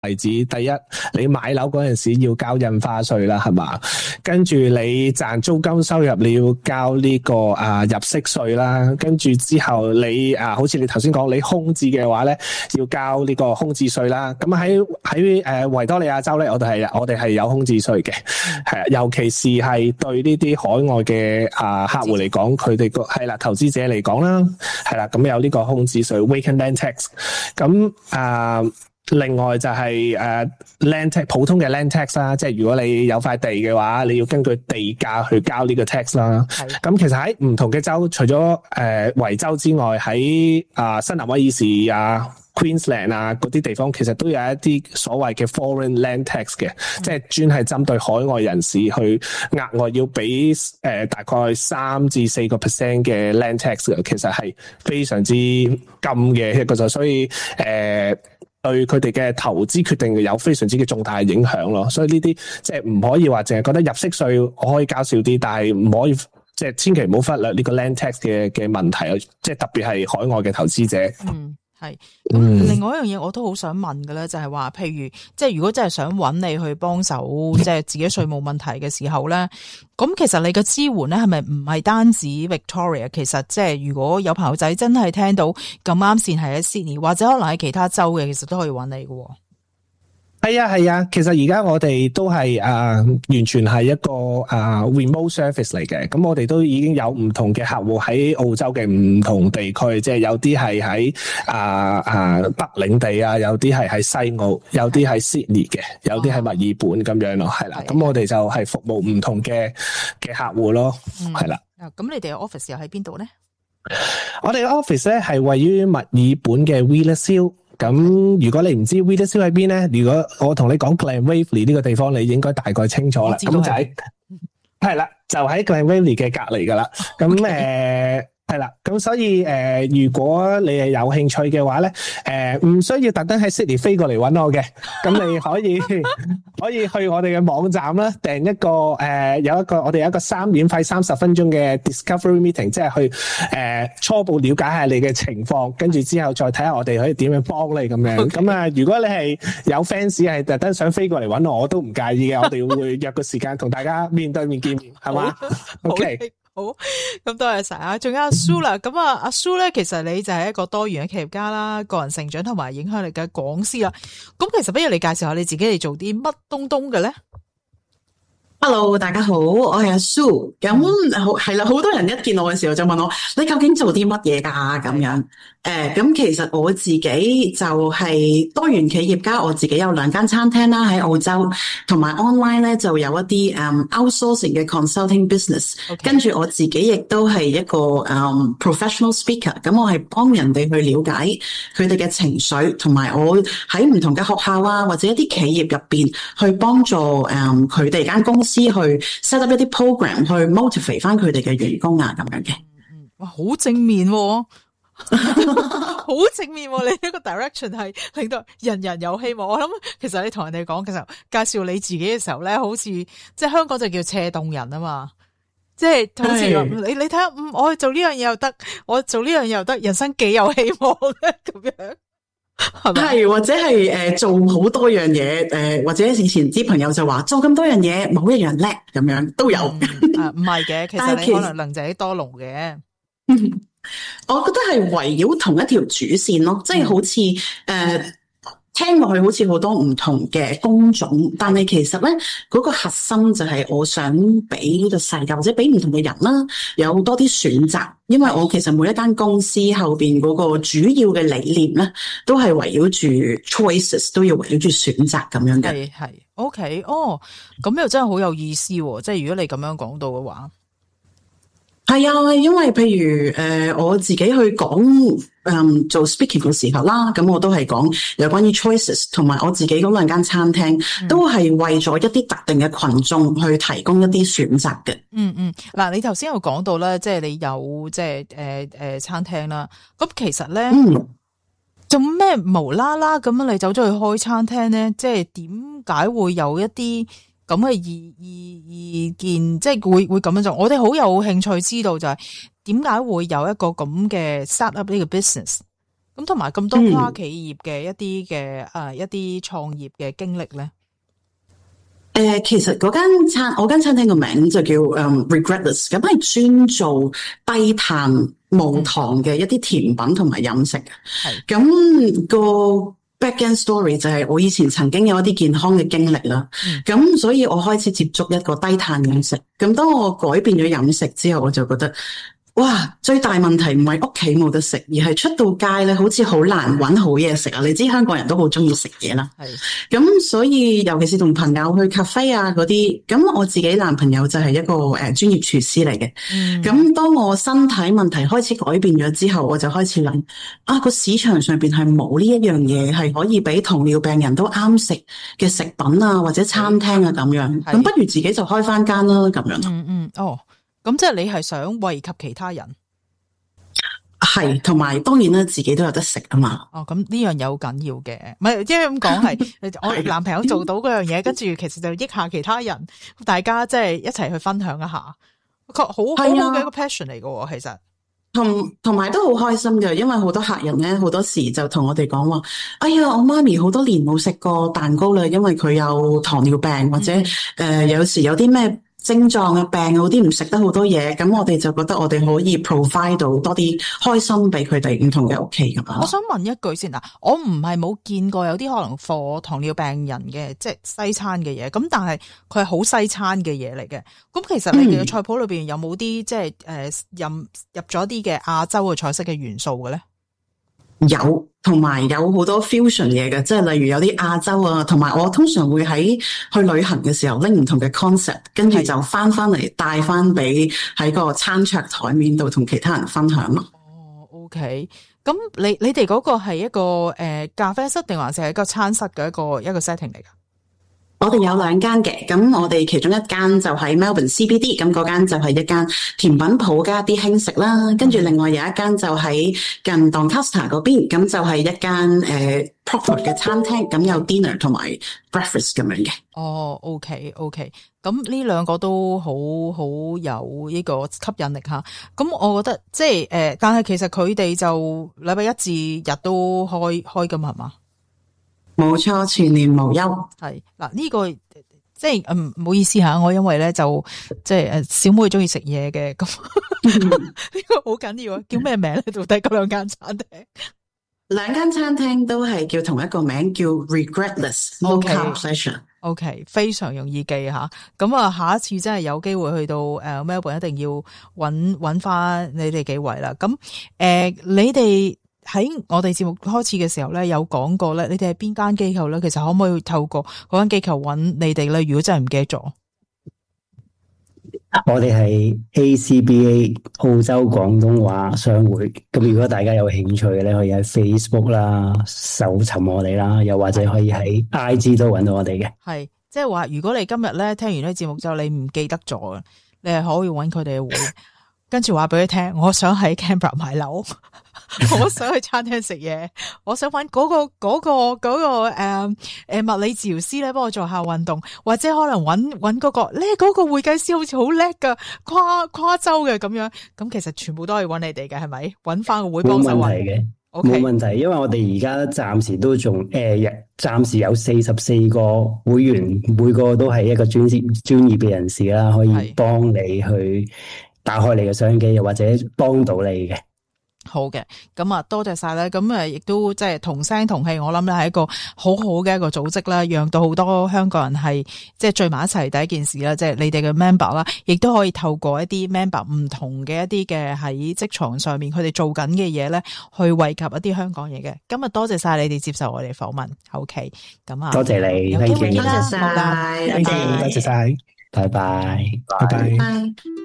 例子，第一，你買樓嗰陣時要交印花稅啦，係嘛？跟住你賺租金收入你要交呢個入息稅啦，跟住之後你好似你頭先講你空置嘅話咧，要交呢個空置稅啦。咁喺維多利亞州咧，我哋係有空置稅嘅，係啊，尤其是係對呢啲海外嘅客戶嚟講，佢哋個係啦投資者嚟講啦，係啦，咁有呢個空置稅 vacant land tax， 咁另外就係land tax 普通嘅 land tax 啦，即係如果你有塊地嘅話，你要根據地價去交呢個 tax 啦。咁其實喺唔同嘅州，除咗維州之外，喺新南威爾士Queensland 嗰啲地方，其實都有一啲所謂嘅 foreign land tax 嘅，即係專係針對海外人士去額外要俾大概3至4% 嘅 land tax 嘅，其實係非常之金嘅一個，就所以對佢哋嘅投資決定有非常之嘅重大影響咯，所以呢啲即係唔可以話淨係覺得入息稅我可以交少啲，但係唔可以即係千祈唔好忽略呢個 land tax 嘅問題啊！即係特別係海外嘅投資者。 係咁，另外一樣嘢我都好想問嘅咧，就係話，譬如即係如果真係想揾你去幫手，即係自己稅務問題嘅時候咧，咁其實你嘅支援咧係咪唔係單止 Victoria？ 其實即係如果有朋友仔真係聽到咁啱線係喺 Sydney， 或者可能喺其他州嘅，其實都可以揾你嘅。 係啊，其實而家我哋都係完全係一個remote service 嚟嘅，咁我哋都已經有唔同嘅客戶喺澳洲嘅唔同地區，即係有啲係喺北領地啊，有啲係喺西澳，有啲喺 Sydney 嘅，有啲喺墨爾本咁樣咯，係啦，咁我哋就係服務唔同嘅客戶咯，係啦。 咁你哋嘅 office 又喺邊度咧？ 我哋嘅 office 咧係位於墨爾本嘅 Wheelershill。咁如果你唔知 Wheelershill 喺邊咧，如果我同你講 Glenwaverley 呢個地方，你應該大概清楚啦。咁就係啦，就喺 Glenwaverley 嘅隔離噶啦。咁係啦，咁所以如果你係有興趣嘅話咧，唔需要特登喺 Sydney 飛過嚟揾我嘅，咁你可以去我哋嘅網站啦，訂一個我哋有一個免費30分鐘嘅 discovery meeting， 即係去初步了解下你嘅情況，跟住之後再睇下我哋可以點樣幫你咁樣。咁如果你係有 fans 係特登想飛過嚟揾我都唔介意嘅，我哋會約個時間同大家面對面見面，係嘛？OK。 好，咁多謝晒啊！仲有阿蘇啦，咁阿蘇咧，其實你就係一個多元嘅企業家啦，個人成長同埋影響力嘅講師啦。咁其實不如你介紹下你自己係做啲乜東東嘅咧？ Hello， 大家好，我係阿蘇。咁係啦，好多人一見我嘅時候就問我，你究竟做啲乜嘢㗎？咁樣咁其實我自己就係多元企業家，我自己有2間餐廳啦，喺澳洲，同埋 online 咧就有一啲outsourcing 嘅 consulting business。跟住我自己亦都係一個professional speaker， 咁我係幫人哋去了解佢哋嘅情緒，同埋我喺唔同嘅學校啊，或者一啲企業入邊去幫助佢哋間公司去 set up 一啲 program 去 motivate 翻佢哋嘅員工啊，咁樣嘅。 哇，好正面喎。好正面喎，你呢個 direction 係令到人人有希望。我諗其實你同人哋講嘅時候，介紹你自己嘅時候咧，好似即係香港就叫斜動人啊嘛，即係好似你睇下，我做呢樣嘢又得，我做呢樣嘢又得，人生幾有希望咧咁樣。 係或者係做好多樣嘢，或者以前啲朋友就話做咁多樣嘢冇一樣叻咁樣都有。唔係嘅，其實你可能能者多勞嘅。 我覺得係圍繞同一條主線咯，即係好似聽落去好似好多唔同嘅工種，但係其實咧嗰個核心就係我想俾呢個世界或者俾唔同嘅人啦，有多啲選擇。因為我其實每一間公司後邊嗰個主要嘅理念咧，都係圍繞住 choices， 都要圍繞住選擇咁樣嘅。 係 OK 咁又真係好有意思喎！即係如果你咁樣講到嘅話。 係啊，因為譬如我自己去講做 speaking 嘅時候啦，咁我都係講有關於 choices， 同埋我自己嗰2間餐廳都係為咗一啲特定嘅群眾去提供一啲選擇嘅。 嗱，你頭先有講到咧，即係你有即係餐廳啦，咁其實咧做咩無啦啦咁樣你走咗去開餐廳咧？即係點解會有一啲咁嘅意見，即係會咁樣做。我哋好有興趣知道就係點解會有一個咁嘅 start up 呢個 business。咁咁同埋咁多跨企業嘅一啲嘅一啲創業嘅經歷咧。 其實我間餐廳個名就叫Regretless， 咁係專做低碳無糖嘅一啲甜品同埋飲食嘅。係咁個 backend story 就係我以前曾經有一啲健康嘅經歷啦。咁所以我開始接觸一個低碳飲食。咁當我改變咗飲食之後，我就覺得哇，最大問題唔係屋企冇得食，而係出到街咧，好似好難搵好嘢食啊！你知香港人都好中意食嘢啦，係咁，所以尤其是同朋友去咖啡啊嗰啲，咁我自己男朋友就係一個專業廚師嚟嘅。咁當我身體問題開始改變咗之後，我就開始諗個市場上邊係冇呢一樣嘢係可以俾糖尿病人都啱食嘅食品啊，或者餐廳啊咁樣，咁不如自己就開翻間啦咁樣。 咁即係你係想惠及其他人， 係同埋當然啦，自己都有得食啊嘛。 咁呢樣有緊要嘅，唔係即係咁講係，我男朋友做到嗰樣嘢，跟住其實就益下其他人，大家即係一齊去分享一下，好好嘅一個 passion 嚟嘅，其實。 同埋都好開心嘅，因為好多客人咧，好多時就同我哋講話，哎呀，我媽咪好多年冇食過蛋糕啦，因為佢有糖尿病或者有時有啲咩症狀嘅病，有啲唔食得好多嘢，咁我哋就覺得我哋可以 provide 到多啲開心俾佢哋唔同嘅屋企咁樣。 我想問一句先嗱，我唔係冇見過有啲可能for糖尿病人嘅即係西餐嘅嘢，咁但係佢係好西餐嘅嘢嚟嘅。咁其實你哋嘅菜譜裏邊有冇啲即係入咗啲嘅亞洲嘅菜式嘅元素嘅咧？ 有，同埋有好多 fusion 嘢嘅，即係例如有啲亞洲啊，同埋我通常會喺去旅行嘅時候拎唔同嘅 concept， 跟住就翻嚟帶翻俾喺個餐桌台面度同其他人分享咯。 OK， 咁你哋嗰個係一個咖啡室定還是係一個餐室嘅一個 setting 嚟㗎？ 我哋有兩間嘅，咁我哋其中一間就喺 Melbourne CBD， 咁嗰間就係一間甜品鋪加啲輕食啦，跟住另外有一間就喺近 Doncaster 嗰邊，咁就係一間proper 嘅餐廳，咁有 dinner 同埋 breakfast 咁樣嘅。 OK， 咁呢兩個都好有呢個吸引力吓。咁我覺得即係但係其實佢哋就禮拜一至日都開㗎嘛，係嘛？ 冇錯，全年無休。 係嗱，呢個即係唔好意思吓，我因為咧就即係小妹中意食嘢嘅，咁呢個好緊要啊！叫咩名咧？到底嗰兩間餐廳？ 兩間餐廳都係叫同一個名，叫 Regretless Low Carb Session。OK， 非常容易記吓。咁啊，下一次真係有機會去到Melbourne， 一定要搵翻你哋幾位啦。咁你哋。喺我哋節目開始嘅時候咧，有講過咧，你哋係邊間機構咧？其實可唔可以透過嗰間機構揾你哋咧？如果真係唔記得咗， 我哋係 ACBA 澳洲廣東話商會。咁如果大家有興趣嘅咧，可以喺 Facebook 啦搜尋我哋啦，又或者可以喺 IG 都揾到我哋嘅。係即係話，如果你今日咧聽完呢個節目之後，你唔記得咗，你係可以揾佢哋嘅會，跟住話俾佢聽，我想喺 Canberra 買樓。我想去餐廳食嘢，我想揾嗰個物理治療師咧，幫我做下運動，或者可能揾嗰個會計師好似好叻噶，跨州嘅咁樣，咁其實全部都係揾你哋嘅，係咪？揾翻個會幫手揾。冇問題嘅，冇問題，因為我哋而家暫時都仲暫時有44個會員，每個都係一個專業嘅人士啦，可以幫你去打開你嘅商機，又或者幫到你嘅。好嘅，咁啊多謝晒咧，咁亦都即係同聲同氣，我諗咧係一個好好嘅一個組織啦，讓到好多香港人係即係聚埋一齊。第一件事啦，即係你哋嘅 member 啦，亦都可以透過一啲 member 唔同嘅一啲嘅喺職場上面，佢哋做緊嘅嘢咧，去惠及一啲香港嘢嘅。今日多謝晒你哋接受我哋訪問。OK， 咁啊，多謝你，有機會見啦，多謝晒，多謝晒，拜拜，拜拜。